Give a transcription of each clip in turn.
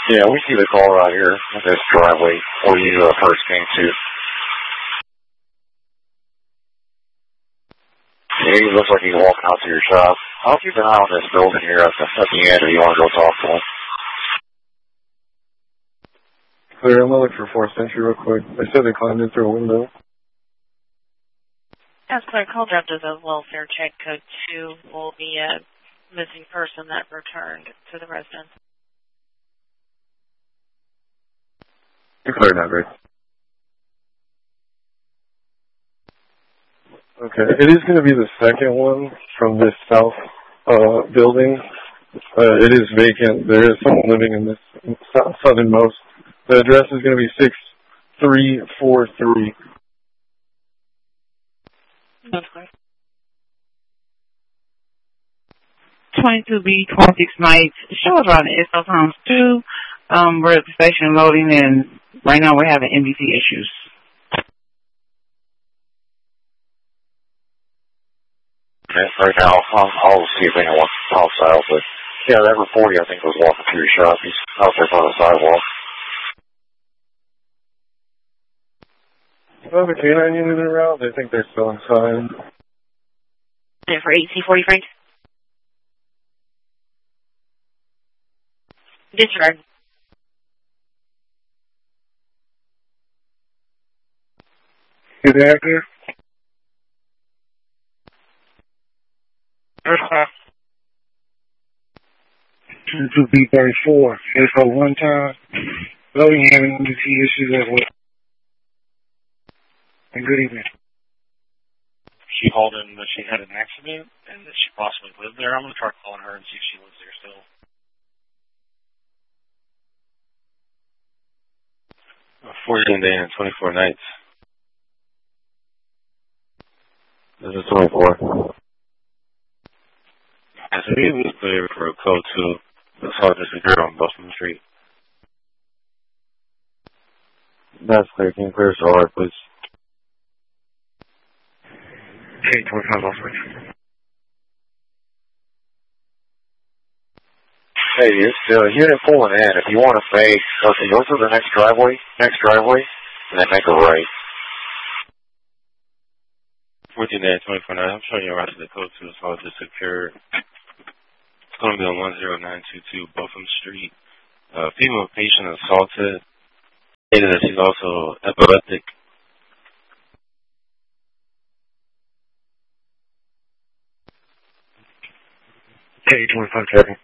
Yeah, we see the car right here in this driveway where you first came to. Yeah, he looks like he's walking out to your shop. I'll keep an eye on this building here at the end if you want to go talk to him. Clear, I'm going to look for 4th Century real quick. They said they climbed in through a window. As clear, call up to the welfare check. Code 2 will be a missing person that returned to the residence. You're clear now, Grace. Okay, it is going to be the second one from this south building. It is vacant. There is someone living in this southernmost. The address is going to be 6343. That's clear. 22B, 26 nights. Show us around the SL Times 2. We're at the station loading, and right now we're having MBT issues. Okay, right now, I'll see if anyone pops out, but yeah, that reporter I think was walking through your shop. He's out there on the sidewalk. Well, the canine unit around, they think they're still inside. And for 1840 Frank? Disregard. Is that accurate? First class. 22B34. It's for one time. Loading having MBT issues as well. And good evening. She called in that she had an accident and that she possibly lived there. I'm going to try calling her and see if she lives there still. A 14 day and 24 nights. This is 24. I said he was clear for a code 2. The assault is secured on Boston Street. That's clear. Can you clear us all right, please? Okay, 25 Boston. Hey, it's unit pulling in. If you want to make, okay, go through the next driveway, and then make a right. 14 day and 24 nights. I'm showing you around to the code 2. The assault is secured. It's going to be on 10922 Botham Street. Female patient assaulted. Stated that she's also epileptic. Okay, 25 Kevin.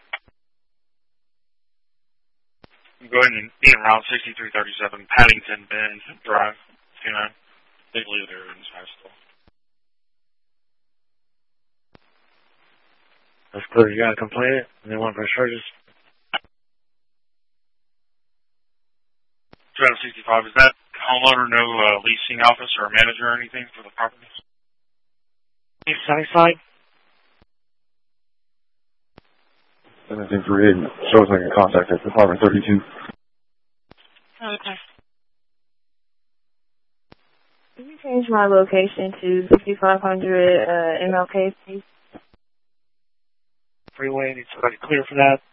Go ahead and be around 6337 Paddington Bend Drive. They believe they're in high school. That's clear. You got a complaint and they want to press charges. 265, is that homeowner no leasing office or manager or anything for the property? Satisfied? 1738 shows like a contact at Department 32. Okay. Can you change my location to 6500 MLK, please? Freeway, need somebody clear for that.